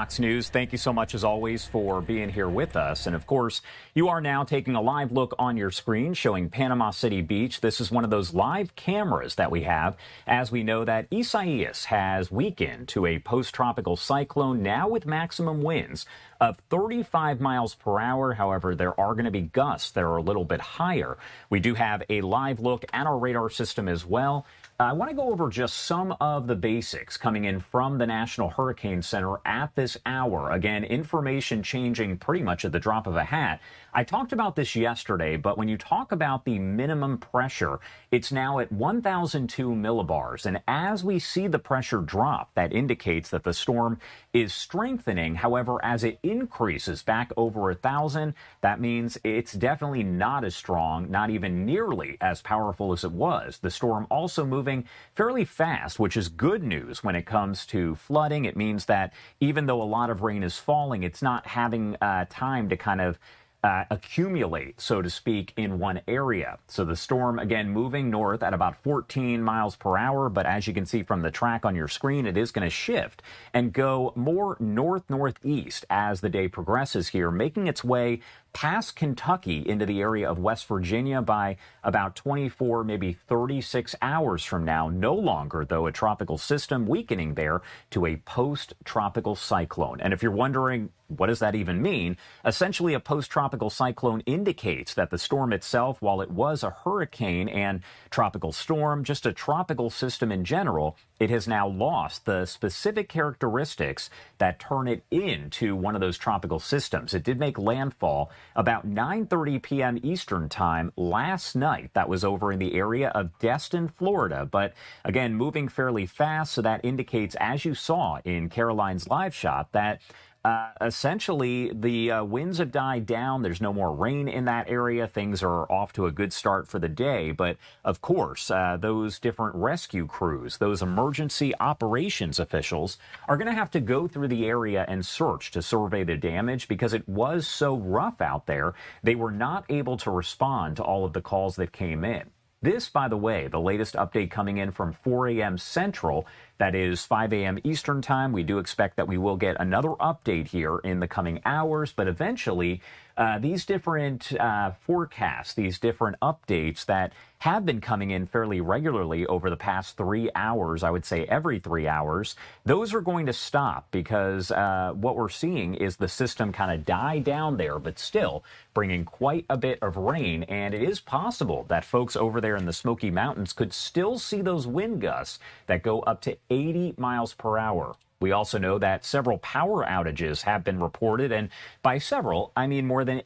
Fox News. Thank you so much, as always, for being here with us. And of course, you are now taking a live look on your screen showing Panama City Beach. This is one of those live cameras that we have, as we know that Isaias has weakened to a post-tropical cyclone, now with maximum winds of 35 miles per hour. However, there are going to be gusts that are a little bit higher. We do have a live look at our radar system as well. I want to go over just some of the basics coming in from the National Hurricane Center at this hour. Again, information changing pretty much at the drop of a hat. I talked about this yesterday, but when you talk about the minimum pressure, it's now at 1,002 millibars. And as we see the pressure drop, that indicates that the storm is strengthening. However, as it increases back over 1,000, that means it's definitely not as strong, not even nearly as powerful as it was. The storm also moving fairly fast, which is good news when it comes to flooding. It means that even though a lot of rain is falling, it's not having time to kind of accumulate, so to speak, in one area. So the storm, again, moving north at about 14 miles per hour. But as you can see from the track on your screen, it is going to shift and go more north-northeast as the day progresses here, making its way past Kentucky into the area of West Virginia by about 24, maybe 36 hours from now. No longer, though, a tropical system, weakening there to a post-tropical cyclone. And if you're wondering, what does that even mean? Essentially, a post-tropical cyclone indicates that the storm itself, while it was a hurricane and tropical storm, just a tropical system in general, it has now lost the specific characteristics that turn it into one of those tropical systems. It did make landfall about 9:30 p.m. Eastern time last night. That was over in the area of Destin, Florida. But again, moving fairly fast. So that indicates, as you saw in Caroline's live shot, that essentially, the winds have died down. There's no more rain in that area. Things are off to a good start for the day. But, of course, those different rescue crews, those emergency operations officials are going to have to go through the area and search to survey the damage because it was so rough out there. They were not able to respond to all of the calls that came in. This, by the way, the latest update coming in from 4 a.m. Central, that is 5 a.m. Eastern time. We do expect that we will get another update here in the coming hours, but eventually these different forecasts, these different updates that have been coming in fairly regularly over the past 3 hours, I would say every 3 hours, those are going to stop because what we're seeing is the system kind of die down there, but still bringing quite a bit of rain. And it is possible that folks over there in the Smoky Mountains could still see those wind gusts that go up to 80 miles per hour. We also know that several power outages have been reported, and by several, I mean more than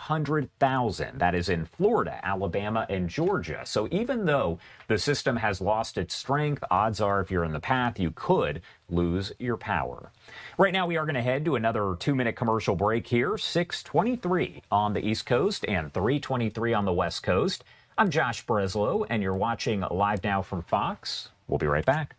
800,000. That is in Florida, Alabama, and Georgia. So even though the system has lost its strength, odds are if you're in the path, you could lose your power. Right now, we are going to head to another 2-minute commercial break here, 6:23 on the East Coast and 3:23 on the West Coast. I'm Josh Breslow, and you're watching Live Now from Fox. We'll be right back.